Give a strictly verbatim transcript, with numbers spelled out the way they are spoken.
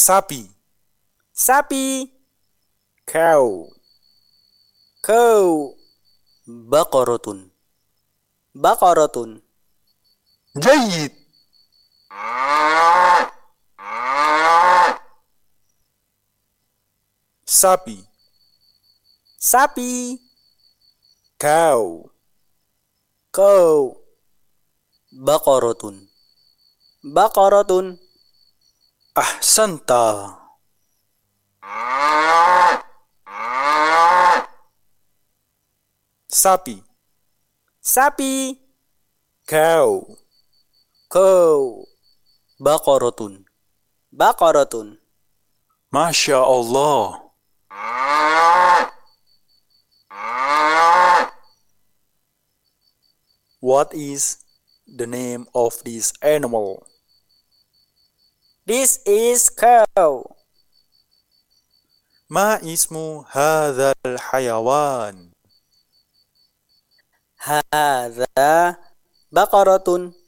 Sapi. Sapi. Cow. Cow. Baqaratun. Baqaratun. جيد. Sapi. Sapi. Cow. Cow. Baqaratun. Baqaratun. أحسنت. Sapi. Sapi. Cow. Cow. Baqaratun. Baqaratun. Masya Allah. What is the name of this animal? This is cow. ما اسم هذا الحيوان؟ Hadza baqaratun.